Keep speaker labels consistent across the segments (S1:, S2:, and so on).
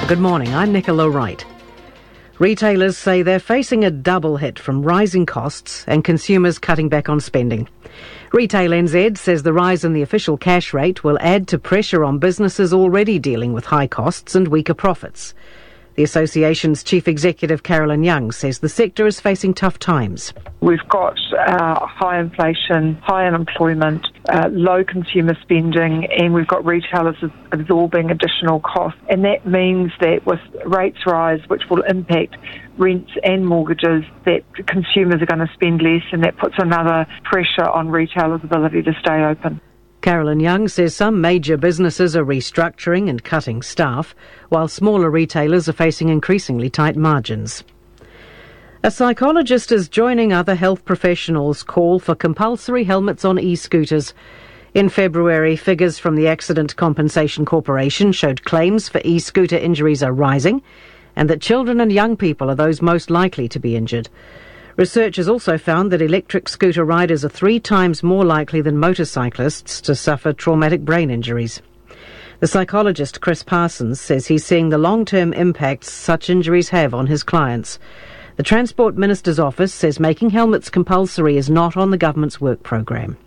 S1: Good morning, I'm Nicola Wright. Retailers say they're facing a double hit from rising costs and consumers cutting back on spending. Retail NZ says the rise in the official cash rate will add to pressure on businesses already dealing with high costs and weaker profits. The association's chief executive, Carolyn Young, says the sector is facing tough times.
S2: We've got high inflation, high unemployment, low consumer spending, and we've got retailers absorbing additional costs. And that means that with rates rise, which will impact rents and mortgages, that consumers are going to spend less, and that puts another pressure on retailers' ability to stay open.
S1: Carolyn Young says some major businesses are restructuring and cutting staff, while smaller retailers are facing increasingly tight margins. A psychologist is joining other health professionals' call for compulsory helmets on e-scooters. In February, figures from the Accident Compensation Corporation showed claims for e-scooter injuries are rising, and that children and young people are those most likely to be injured. Research has also found that electric scooter riders are 3 times more likely than motorcyclists to suffer traumatic brain injuries. The psychologist Chris Parsons says he's seeing the long-term impacts such injuries have on his clients. The Transport Minister's office says making helmets compulsory is not on the government's work programme.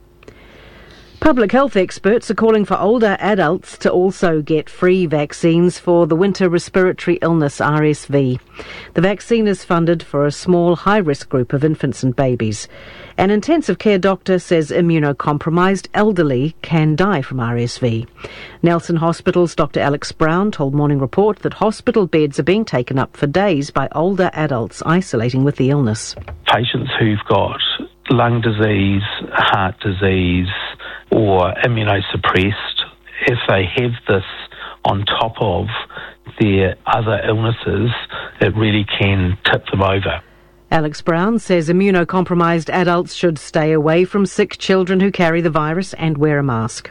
S1: Public health experts are calling for older adults to also get free vaccines for the winter respiratory illness RSV. The vaccine is funded for a small high-risk group of infants and babies. An intensive care doctor says immunocompromised elderly can die from RSV. Nelson Hospital's Dr Alex Brown told Morning Report that hospital beds are being taken up for days by older adults isolating with the illness.
S3: Patients who've got lung disease, heart disease, or immunosuppressed, if they have this on top of their other illnesses, it really can tip them over.
S1: Alex Brown says immunocompromised adults should stay away from sick children who carry the virus and wear a mask.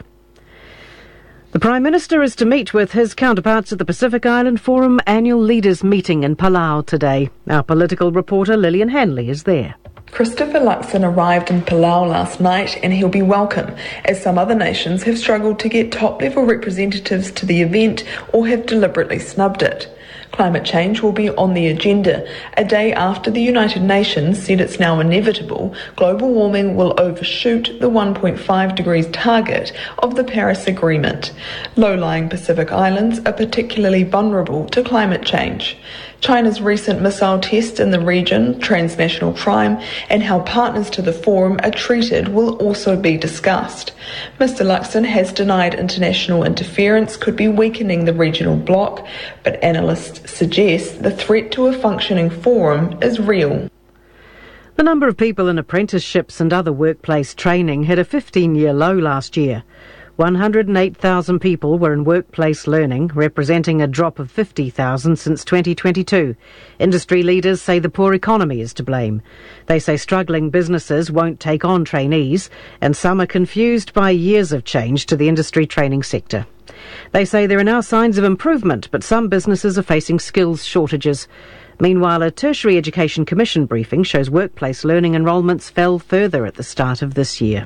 S1: The Prime Minister is to meet with his counterparts at the Pacific Island Forum annual leaders meeting in Palau today. Our political reporter Lillian Hanley is there.
S4: Christopher Luxon arrived in Palau last night and he'll be welcome, as some other nations have struggled to get top-level representatives to the event or have deliberately snubbed it. Climate change will be on the agenda, a day after the United Nations said it's now inevitable global warming will overshoot the 1.5 degrees target of the Paris Agreement. Low-lying Pacific islands are particularly vulnerable to climate change. China's recent missile test in the region, transnational crime, and how partners to the forum are treated will also be discussed. Mr Luxon has denied international interference could be weakening the regional bloc, but analysts suggest the threat to a functioning forum is real.
S1: The number of people in apprenticeships and other workplace training hit a 15-year low last year. 108,000 people were in workplace learning, representing a drop of 50,000 since 2022. Industry leaders say the poor economy is to blame. They say struggling businesses won't take on trainees, and some are confused by years of change to the industry training sector. They say there are now signs of improvement, but some businesses are facing skills shortages. Meanwhile, a Tertiary Education Commission briefing shows workplace learning enrolments fell further at the start of this year.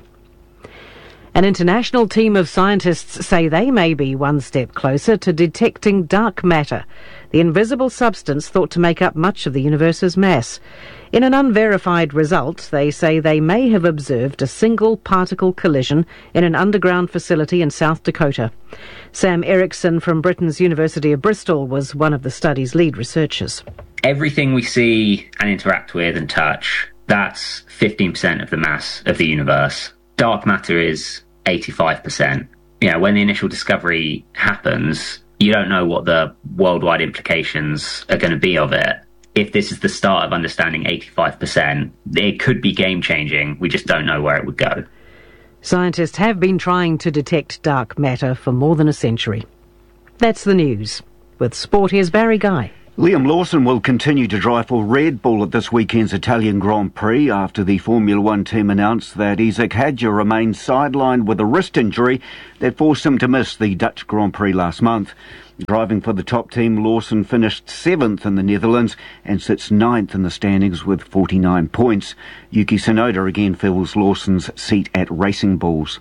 S1: An international team of scientists say they may be one step closer to detecting dark matter, the invisible substance thought to make up much of the universe's mass. In an unverified result, they say they may have observed a single particle collision in an underground facility in South Dakota. Sam Erickson from Britain's University of Bristol was one of the study's lead researchers.
S5: Everything we see and interact with and touch, that's 15% of the mass of the universe. Dark matter is 85%. When the initial discovery happens, you don't know what the worldwide implications are going to be of it. If this is the start of understanding 85%, it could be game-changing. We just don't know where it would go.
S1: Scientists have been trying to detect dark matter for more than a century. That's the news. With sport, here's Barry Guy.
S6: Liam Lawson will continue to drive for Red Bull at this weekend's Italian Grand Prix after the Formula One team announced that Isaac Hadjar remains sidelined with a wrist injury that forced him to miss the Dutch Grand Prix last month. Driving for the top team, Lawson finished 7th in the Netherlands and sits 9th in the standings with 49 points. Yuki Tsunoda again fills Lawson's seat at Racing Bulls.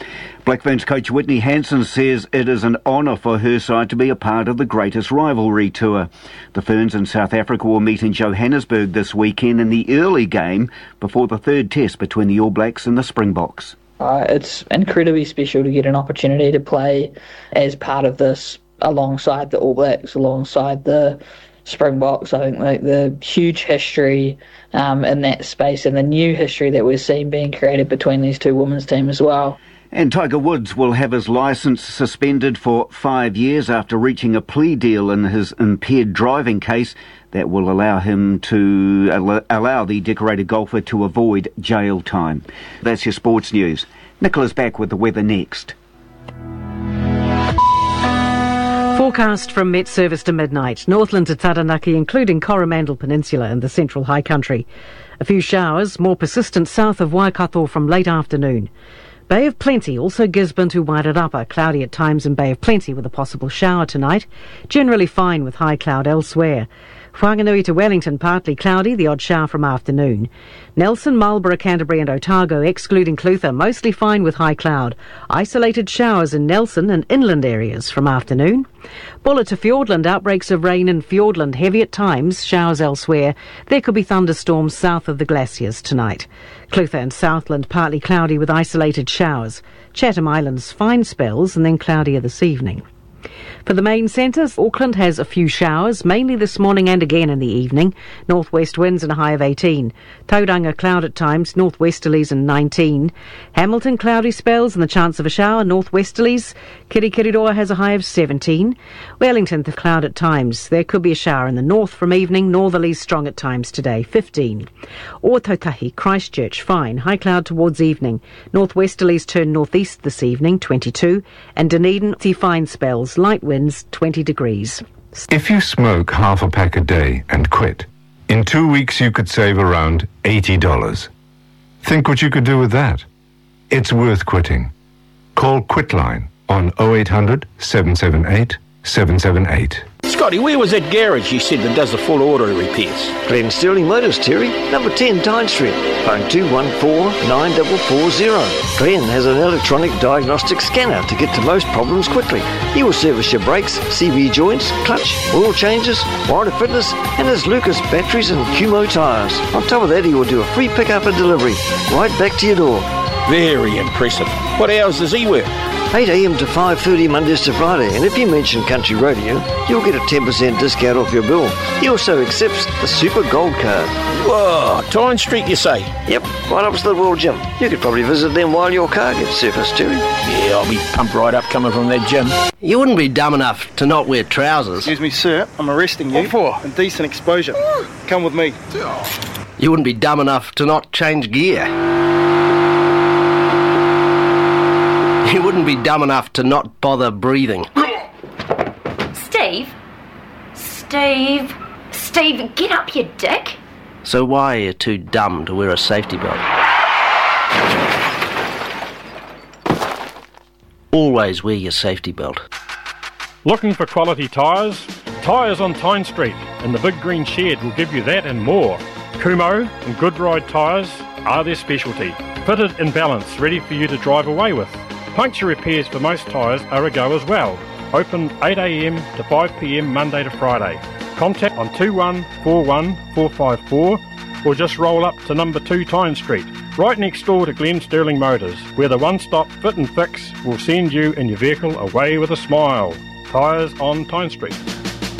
S6: Black Ferns coach Whitney Hansen says it is an honour for her side to be a part of the greatest rivalry tour. The Ferns in South Africa will meet in Johannesburg this weekend in the early game before the third test between the All Blacks and the Springboks.
S7: It's incredibly special to get an opportunity to play as part of this alongside the All Blacks, alongside the Springboks. I think the huge history in that space and the new history that we're seeing being created between these two women's teams as well.
S6: And Tiger Woods will have his licence suspended for 5 years after reaching a plea deal in his impaired driving case that will allow him to allow the decorated golfer to avoid jail time. That's your sports news. Nicola's back with the weather next.
S1: Forecast from Met Service to midnight. Northland to Taranaki, including Coromandel Peninsula and the central high country. A few showers, more persistent south of Waikato from late afternoon. Bay of Plenty, also Gisborne to Wairarapa. Cloudy at times in Bay of Plenty with a possible shower tonight. Generally fine with high cloud elsewhere. Whanganui to Wellington, partly cloudy, the odd shower from afternoon. Nelson, Marlborough, Canterbury and Otago, excluding Clutha, mostly fine with high cloud. Isolated showers in Nelson and inland areas from afternoon. Bulla to Fiordland, outbreaks of rain in Fiordland, heavy at times, showers elsewhere. There could be thunderstorms south of the glaciers tonight. Clutha and Southland, partly cloudy with isolated showers. Chatham Islands, fine spells and then cloudier this evening. For the main centres, Auckland has a few showers, mainly this morning and again in the evening. Northwest winds and a high of 18. Tauranga, cloud at times, northwesterlies and 19. Hamilton, cloudy spells and the chance of a shower, northwesterlies. Kirikiriroa has a high of 17. Wellington, the cloud at times. There could be a shower in the north from evening, northerlies strong at times today, 15. Ōtautahi, Christchurch, fine, high cloud towards evening. Northwesterlies turn northeast this evening, 22. And Dunedin, fine spells, light winds, 20 degrees.
S8: If you smoke half a pack a day and quit, in 2 weeks you could save around $80. Think what you could do with that. It's worth quitting. Call Quitline on 0800 778 778.
S9: Scotty, where was that garage you said that does the full auto repairs?
S10: Glen Sterling Motors, Terry, number 10 Tyne Street, phone 214-9440. Glen has an electronic diagnostic scanner to get to most problems quickly. He will service your brakes, CV joints, clutch, oil changes, warranty fitness, and his Lucas batteries and Kumho tyres. On top of that, he will do a free pickup and delivery, right back to your door.
S9: Very impressive. What hours does he work?
S10: 8 a.m. to 5:30 Mondays to Friday, and if you mention Country Radio, you'll get a 10% discount off your bill. He also accepts the Super Gold Card.
S9: Whoa, Tyne Street you say?
S10: Yep, right up to the World Gym. You could probably visit them while your car gets serviced, Terry.
S9: Yeah, I'll be pumped right up coming from that gym.
S11: You wouldn't be dumb enough to not wear trousers.
S12: Excuse me, sir, I'm arresting you for indecent exposure. Come with me.
S11: You wouldn't be dumb enough to not change gear. You wouldn't be dumb enough to not bother breathing.
S13: Steve, get up, you dick.
S11: So why are you too dumb to wear a safety belt? Always wear your safety belt.
S14: Looking for quality tyres? Tyres on Tyne Street and the Big Green Shed will give you that and more. Kumho and Good Ride tyres are their specialty. Fitted in balance, ready for you to drive away with. Puncture repairs for most tyres are a go as well. Open 8 a.m. to 5 p.m. Monday to Friday. Contact on 2141 454 or just roll up to number 2 Tyne Street, right next door to Glen Sterling Motors, where the one-stop fit and fix will send you and your vehicle away with a smile. Tyres on Tyne Street.